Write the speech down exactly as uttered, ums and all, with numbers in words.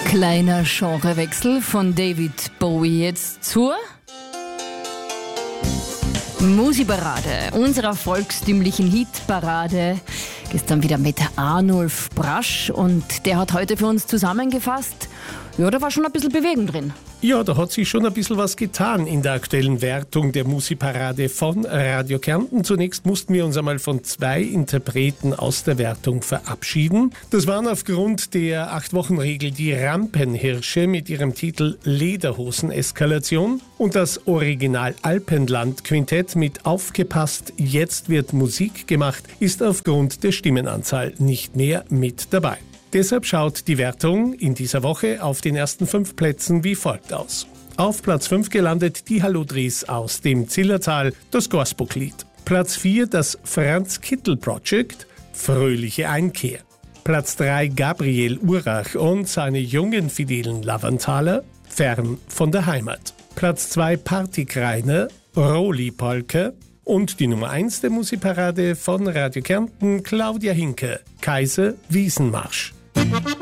Kleiner Genrewechsel von David Bowie jetzt zur Musikparade, unserer volkstümlichen Hitparade. Gestern wieder mit Arnulf Brasch und der hat heute für uns zusammengefasst. Ja, da war schon ein bisschen Bewegung drin. Ja, da hat sich schon ein bisschen was getan in der aktuellen Wertung der Musikparade von Radio Kärnten. Zunächst mussten wir uns einmal von zwei Interpreten aus der Wertung verabschieden. Das waren aufgrund der Acht-Wochen-Regel die Rampenhirsche mit ihrem Titel Lederhosen-Eskalation und das Original Alpenland-Quintett mit Aufgepasst, jetzt wird Musik gemacht, ist aufgrund der Stimmenanzahl nicht mehr mit dabei. Deshalb schaut die Wertung in dieser Woche auf den ersten fünf Plätzen wie folgt aus. Auf Platz fünf gelandet die Hallodris aus dem Zillertal, das Gospellied. Platz vier das Franz Kittel Project, Fröhliche Einkehr. Platz drei Gabriel Urach und seine jungen fidelen Lavanthaler, Fern von der Heimat. Platz zwei Partykreiner, Roli Polke. Und die Nummer eins der Musikparade von Radio Kärnten, Claudia Hinke, Kaiser Wiesenmarsch.